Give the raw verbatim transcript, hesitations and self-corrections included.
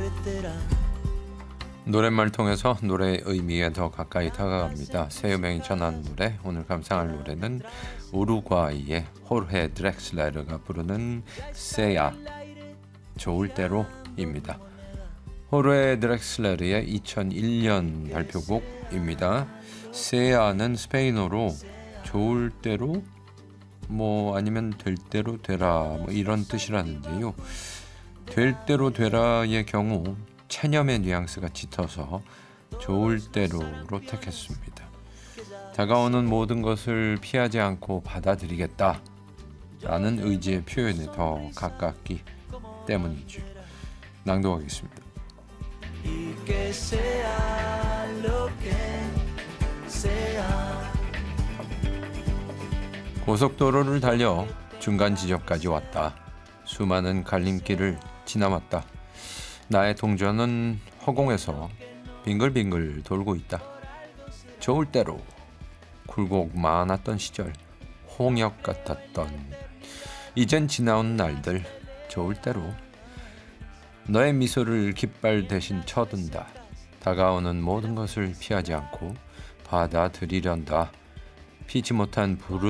노랫말 통해서 노래의 의미에 더 가까이 다가갑니다. 세유명이 전하는 노래, 오늘 감상할 노래는 우루과이의 호르헤 드렉슬레르가 부르는 세야, 좋을 대로입니다. 호르헤 드렉슬레르의 이천일 년 발표곡입니다. 세야는 스페인어로 좋을 대로 뭐 아니면 될 대로 되라 뭐 이런 뜻이라는데요. 될 대로 되라의 경우 체념의 뉘앙스가 짙어서 좋을 대로로 택했습니다. 다가오는 모든 것을 피하지 않고 받아들이겠다 라는 의지의 표현에 더 가깝기 때문이죠. 낭독하겠습니다. 고속도로를 달려 중간 지점까지 왔다. 수많은 갈림길을 지나왔다. 나의 동전은 허공에서 빙글빙글 돌고 있다. 좋을 대로 굴곡 많았던 시절, 홍역 같았던 이젠 지나온 날들, 좋을 대로 너의 미소를 깃발 대신 쳐둔다. 다가오는 모든 것을 피하지 않고 받아들이련다. 피지 못한 부르